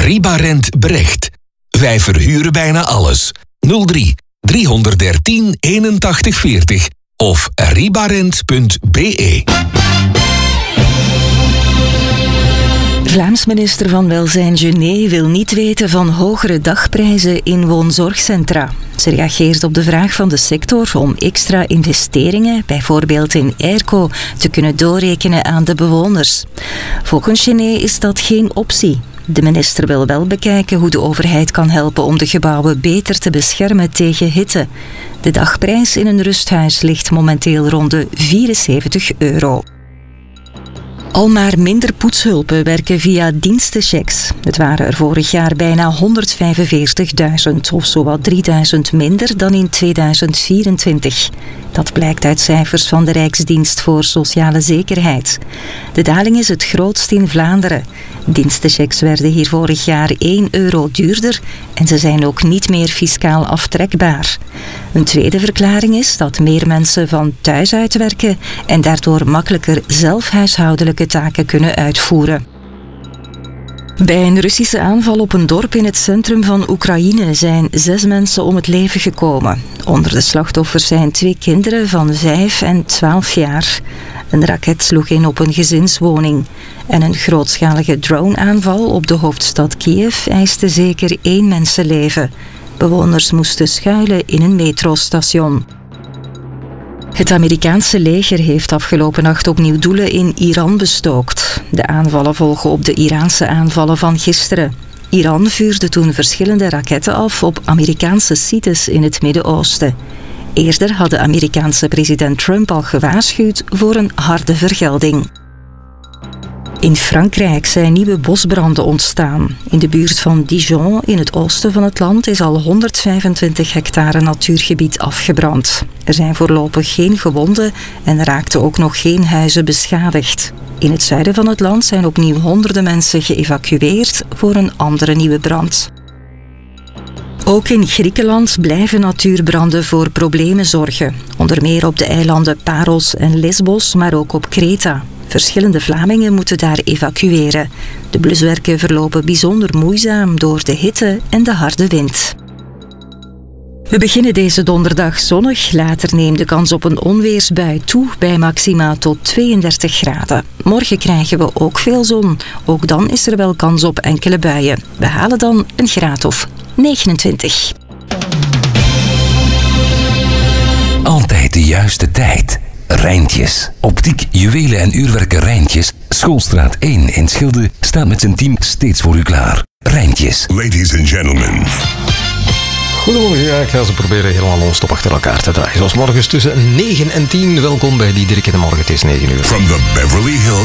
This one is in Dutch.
Ribarent Brecht. Wij verhuren bijna alles. 03 313 81 40 of ribarent.be. Vlaams minister van Welzijn Genet wil niet weten van hogere dagprijzen in woonzorgcentra. Ze reageert op de vraag van de sector om extra investeringen, bijvoorbeeld in airco, te kunnen doorrekenen aan de bewoners. Volgens Genet is dat geen optie. De minister wil wel bekijken hoe de overheid kan helpen om de gebouwen beter te beschermen tegen hitte. De dagprijs in een rusthuis ligt momenteel rond de €74. Al maar minder poetshulpen werken via dienstenchecks. Het waren er vorig jaar bijna 145.000, of zowat 3.000 minder dan in 2024. Dat blijkt uit cijfers van de Rijksdienst voor Sociale Zekerheid. De daling is het grootst in Vlaanderen. Dienstenchecks werden hier vorig jaar €1 duurder en ze zijn ook niet meer fiscaal aftrekbaar. Een tweede verklaring is dat meer mensen van thuis uitwerken en daardoor makkelijker zelf huishoudelijke taken kunnen uitvoeren. Bij een Russische aanval op een dorp in het centrum van Oekraïne zijn 6 mensen om het leven gekomen. Onder de slachtoffers zijn 2 kinderen van 5 en 12 jaar. Een raket sloeg in op een gezinswoning. En een grootschalige droneaanval op de hoofdstad Kiev eiste zeker 1 mensenleven. Bewoners moesten schuilen in een metrostation. Het Amerikaanse leger heeft afgelopen nacht opnieuw doelen in Iran bestookt. De aanvallen volgen op de Iraanse aanvallen van gisteren. Iran vuurde toen verschillende raketten af op Amerikaanse sites in het Midden-Oosten. Eerder had de Amerikaanse president Trump al gewaarschuwd voor een harde vergelding. In Frankrijk zijn nieuwe bosbranden ontstaan. In de buurt van Dijon, in het oosten van het land, is al 125 hectare natuurgebied afgebrand. Er zijn voorlopig geen gewonden en raakten ook nog geen huizen beschadigd. In het zuiden van het land zijn opnieuw honderden mensen geëvacueerd voor een andere nieuwe brand. Ook in Griekenland blijven natuurbranden voor problemen zorgen. Onder meer op de eilanden Paros en Lesbos, maar ook op Kreta. Verschillende Vlamingen moeten daar evacueren. De bluswerken verlopen bijzonder moeizaam door de hitte en de harde wind. We beginnen deze donderdag zonnig. Later neemt de kans op een onweersbui toe bij maxima tot 32 graden. Morgen krijgen we ook veel zon. Ook dan is er wel kans op enkele buien. We halen dan een graad of 29. Altijd de juiste tijd. Rijntjes. Optiek, juwelen en uurwerken Rijntjes. Schoolstraat 1 in Schilde staat met zijn team steeds voor u klaar. Rijntjes. Ladies and gentlemen. Goedemorgen, ja, ik ga ze proberen helemaal non-stop achter elkaar te draaien. Zoals morgens tussen 9 en 10. Welkom bij Diederik in de Morgen, het is 9 uur. From the Beverly Hills